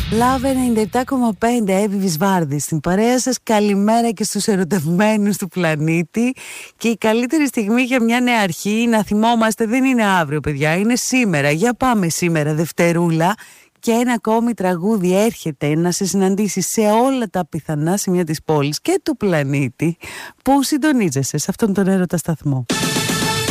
Love 97,5, Εύη Βυσβάρδη στην παρέα σας. Καλημέρα και στους ερωτευμένους του πλανήτη. Και η καλύτερη στιγμή για μια νέα αρχή, να θυμόμαστε, δεν είναι αύριο παιδιά, είναι σήμερα. Για πάμε σήμερα Δευτερούλα. Και ένα ακόμη τραγούδι έρχεται να σε συναντήσει σε όλα τα πιθανά σημεία της πόλης και του πλανήτη που συντονίζεσαι σε αυτόν τον έρωτα σταθμό.